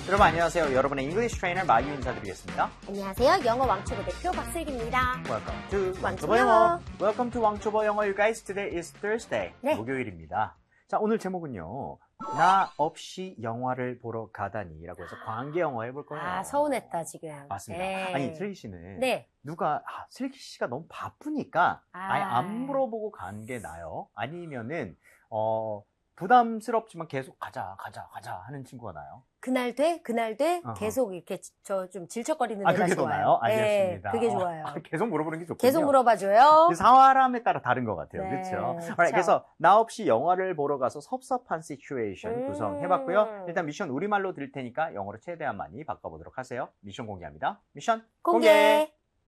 여러분 안녕하세요. 여러분의 잉글리시 트레이너 마유 인사드리겠습니다. 안녕하세요. 영어 왕초보 대표 박슬기입니다. Welcome to 왕초보 왕초보 영어. 영어. Welcome to 왕초보 영어. You guys, today is Thursday. 네. 목요일입니다. 자, 오늘 제목은요. 나 없이 영화를 보러 가다니라고 해서 관계 영어 해볼 거예요. 아, 서운했다 지금. 맞습니다. 네. 아니, 트레이 씨는 네. 누가 슬기 씨가 너무 바쁘니까 아예 아. 안 물어보고 간 게 나요? 아니면은 부담스럽지만 계속 가자 하는 친구가 나요? 그날 돼? 그날 돼? 어허. 계속 이렇게 저 좀 질척거리는 아, 데가 그게 더 좋아요. 나요? 알겠습니다. 네, 그게 좋아요. 계속 물어보는 게 좋군요. 계속 물어봐줘요. 사람에 따라 다른 것 같아요. 네, 그렇죠? 그쵸. 그래서 나 없이 영화를 보러 가서 섭섭한 시츄에이션 구성해봤고요. 일단 미션 우리말로 드릴 테니까 영어로 최대한 많이 바꿔보도록 하세요. 미션 공개합니다. 미션 공개.